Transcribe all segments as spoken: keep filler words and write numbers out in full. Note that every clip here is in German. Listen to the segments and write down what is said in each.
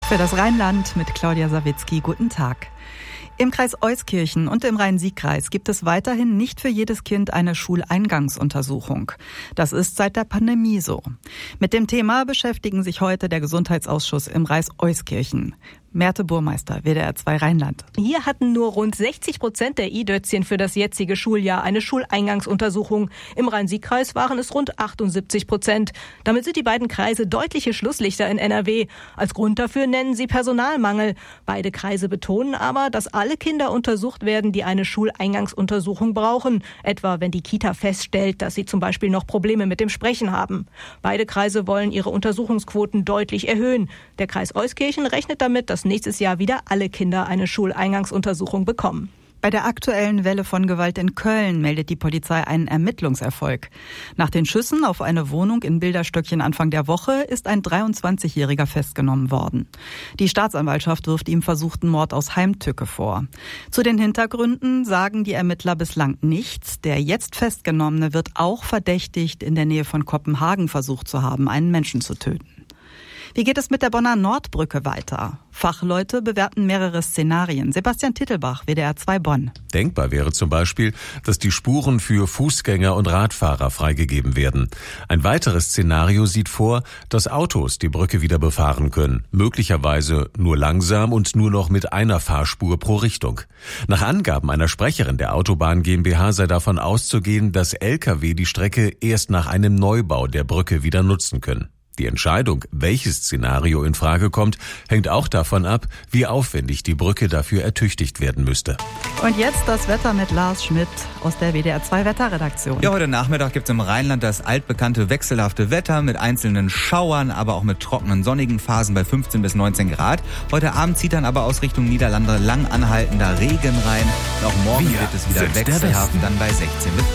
Für das Rheinland mit Claudia Sawicki. Guten Tag. Im Kreis Euskirchen und im Rhein-Sieg-Kreis gibt es weiterhin nicht für jedes Kind eine Schuleingangsuntersuchung. Das ist seit der Pandemie so. Mit dem Thema beschäftigen sich heute der Gesundheitsausschuss im Kreis Euskirchen. Merte Burmeister, W D R zwei Rheinland. Hier hatten nur rund sechzig Prozent der I-Dötzchen für das jetzige Schuljahr eine Schuleingangsuntersuchung. Im Rhein-Sieg-Kreis waren es rund achtundsiebzig Prozent. Damit sind die beiden Kreise deutliche Schlusslichter in N R W. Als Grund dafür nennen sie Personalmangel. Beide Kreise betonen aber, dass alle Kinder untersucht werden, die eine Schuleingangsuntersuchung brauchen. Etwa wenn die Kita feststellt, dass sie zum Beispiel noch Probleme mit dem Sprechen haben. Beide Kreise wollen ihre Untersuchungsquoten deutlich erhöhen. Der Kreis Euskirchen rechnet damit, dass nächstes Jahr wieder alle Kinder eine Schuleingangsuntersuchung bekommen. Bei der aktuellen Welle von Gewalt in Köln meldet die Polizei einen Ermittlungserfolg. Nach den Schüssen auf eine Wohnung in Bilderstöckchen Anfang der Woche ist ein dreiundzwanzigjähriger festgenommen worden. Die Staatsanwaltschaft wirft ihm versuchten Mord aus Heimtücke vor. Zu den Hintergründen sagen die Ermittler bislang nichts. Der jetzt Festgenommene wird auch verdächtigt, in der Nähe von Kopenhagen versucht zu haben, einen Menschen zu töten. Wie geht es mit der Bonner Nordbrücke weiter? Fachleute bewerten mehrere Szenarien. Sebastian Tittelbach, W D R zwei Bonn. Denkbar wäre zum Beispiel, dass die Spuren für Fußgänger und Radfahrer freigegeben werden. Ein weiteres Szenario sieht vor, dass Autos die Brücke wieder befahren können. Möglicherweise nur langsam und nur noch mit einer Fahrspur pro Richtung. Nach Angaben einer Sprecherin der Autobahn GmbH sei davon auszugehen, dass L K W die Strecke erst nach einem Neubau der Brücke wieder nutzen können. Die Entscheidung, welches Szenario in Frage kommt, hängt auch davon ab, wie aufwendig die Brücke dafür ertüchtigt werden müsste. Und jetzt das Wetter mit Lars Schmidt aus der W D R zwei Wetterredaktion. Ja, heute Nachmittag gibt es im Rheinland das altbekannte wechselhafte Wetter mit einzelnen Schauern, aber auch mit trockenen sonnigen Phasen bei fünfzehn bis neunzehn Grad. Heute Abend zieht dann aber aus Richtung Niederlande lang anhaltender Regen rein. Und auch morgen Wir wird es wieder wechselhaft, dann bei sechzehn mit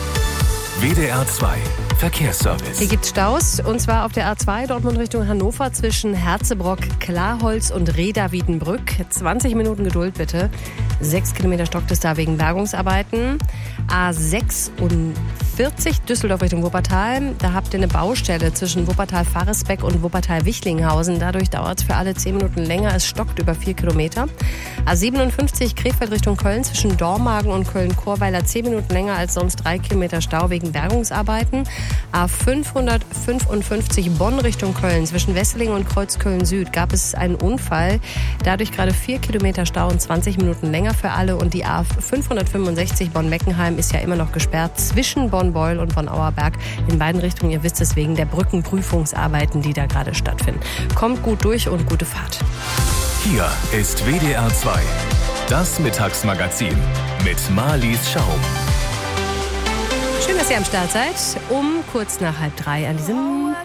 W D R zwei Verkehrsservice. Hier gibt es Staus, und zwar auf der A zwei Dortmund Richtung Hannover zwischen Herzebrock, Klarholz und Reda-Wiedenbrück. zwanzig Minuten Geduld bitte. Sechs Kilometer stockt es da wegen Bergungsarbeiten. A sechsundvierzig Düsseldorf Richtung Wuppertal. Da habt ihr eine Baustelle zwischen Wuppertal-Faresbeck und Wuppertal-Wichlinghausen. Dadurch dauert es für alle zehn Minuten länger. Es stockt über vier Kilometer. A siebenundfünfzig Krefeld Richtung Köln zwischen Dormagen und Köln-Chorweiler zehn Minuten länger als sonst. Drei Kilometer Stau wegen Bergungsarbeiten. A fünfhundertfünfundfünfzig Bonn Richtung Köln zwischen Wesseling und Kreuzköln-Süd gab es einen Unfall. Dadurch gerade vier Kilometer Stau und zwanzig Minuten länger für alle. Und die A fünfhundertfünfundsechzig Bonn-Meckenheim ist ja immer noch gesperrt zwischen Bonn-Beul und Bonn-Auerberg. In beiden Richtungen, ihr wisst es, wegen der Brückenprüfungsarbeiten, die da gerade stattfinden. Kommt gut durch und gute Fahrt. Hier ist W D R zwei, das Mittagsmagazin mit Marlies Schaum. Schön, dass ihr am Start seid. Um kurz nach halb drei an diesem